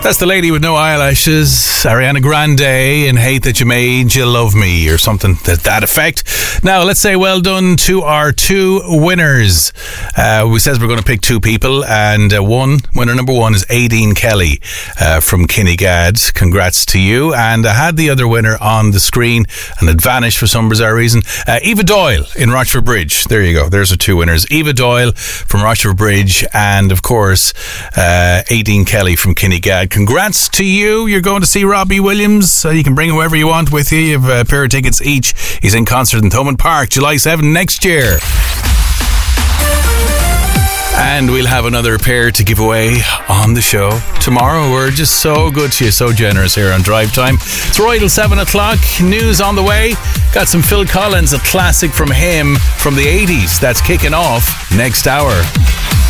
That's the lady with no eyelashes, Ariana Grande, in Hate That You Made You Love Me, or something to that effect. Now, let's say well done to our two winners. We says we're going to pick two people, and winner number one is Aideen Kelly from Kinnegad. Congrats to you. And I had the other winner on the screen, and it vanished for some bizarre reason. Eva Doyle in Rochford Bridge. There you go. There's our two winners. Eva Doyle from Rochford Bridge, and of course, Aideen Kelly from Kinnegad. Congrats to you. You're going to see Robbie Williams. You can bring whoever you want with you. You have a pair of tickets each. He's in concert in Thomond Park, July 7 next year. And we'll have another pair to give away on the show tomorrow. We're just so good to you, so generous here on Drive Time. It's right till 7 o'clock. News on the way. Got some Phil Collins, a classic from him from the 80s. That's kicking off next hour.